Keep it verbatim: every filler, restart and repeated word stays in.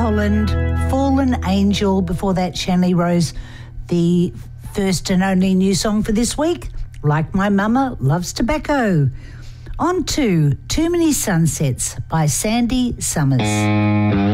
Holland, Fallen Angel. Before that, Shanley Rose, the first and only new song for this week, Like My Mama Loves Tobacco. On to Too Many Sunsets by Sandy Summers.